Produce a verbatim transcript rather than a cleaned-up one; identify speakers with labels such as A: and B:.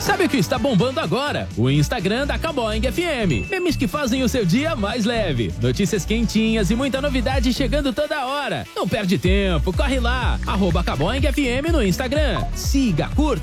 A: Sabe o que está bombando agora? O Instagram da Caboing F M. Memes que fazem o seu dia mais leve. Notícias quentinhas e muita novidade chegando toda hora. Não perde tempo, corre lá. Arroba Caboing F M no Instagram. Siga, curta